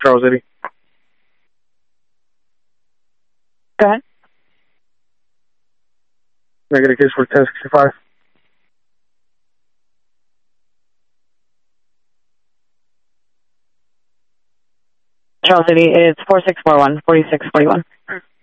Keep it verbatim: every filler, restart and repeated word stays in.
Charles City. Go ahead. Negative case for ten sixty-five. Charles City, it's four six four one, forty-six forty-one.